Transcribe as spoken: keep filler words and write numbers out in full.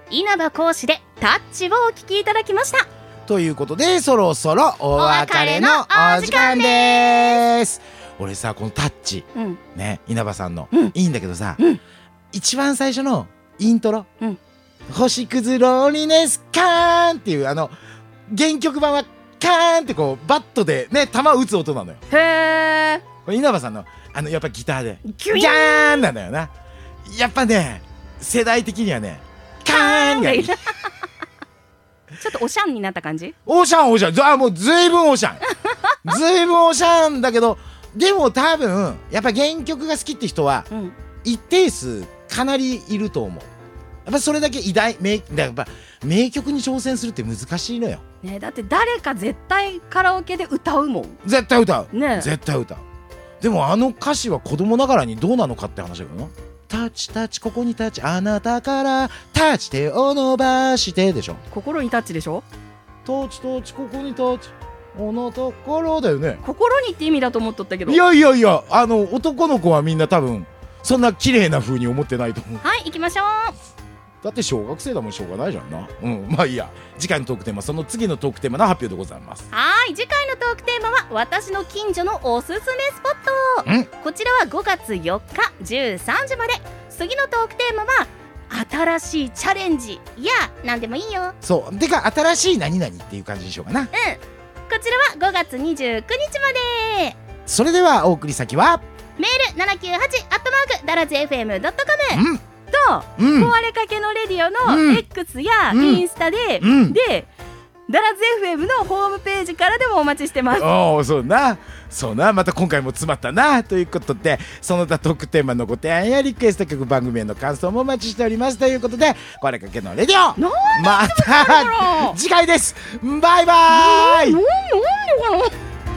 稲葉講師でタッチをお聞きいただきました。 ということでそろそろお別れのお時間です。俺さこのタッチ、うん、ね稲葉さんの、うん、いいんだけどさ、うん、一番最初のイントロ、うん、星屑ローリネスカーンっていうあの原曲版はカーンってこうバットでね球を打つ音なのよ。 へー。 稲葉さんのあのやっぱギターでギャーンなんだよな。やっぱね世代的にはねカーンがいいちょっとおしゃんになった感じ。 おしゃんおしゃんあもうずいぶんおしゃんずいぶんおしゃんだけどでも多分やっぱ原曲が好きって人は、うん、一定数かなりいると思う。やっぱそれだけ偉大名やっぱ名曲に挑戦するって難しいのよ、 ね、だって誰か絶対カラオケで歌うもん。 絶対歌う、 ね、 絶対歌う。でもあの歌詞は子供ながらにどうなのかって話だけどな。タッチタッチここにタッチあなたからタッチ手を伸ばしてでしょ。 心にタッチでしょ。 タッチタッチここにタッチあなたからだよね。 心にって意味だと思っとったけど。 いやいやいやあの男の子はみんな多分そんな綺麗な風に思ってないと思う。 はい行きましょう。 だって小学生だもんしょうがないじゃんな。うんまあいいや。次回のトークテーマその次のトークテーマの発表でございます。 はい次回のトークテーマは私の近所のおすすめスポット。こちらはごがつよっかじゅうさんじまで。次のトークテーマは新しいチャレンジいやなんでもいいよ。 そうてか新しい何々っていう感じにしようかな。うんこちらはごがつにじゅうくにちまで。 それではお送り先はメールななきゅうはちアットマークダラズ エフエムドットコム、うんと、うん、壊れかけのレディオの X やインスタで、うん、でダラズ エフエム のホームページからでもお待ちしてます。 おおそうなそうなまた今回も詰まったなということでその他トークテーマのご提案やリクエスト曲番組への感想もお待ちしておりますということで壊れかけのレディオまた次回です。バイバーイ。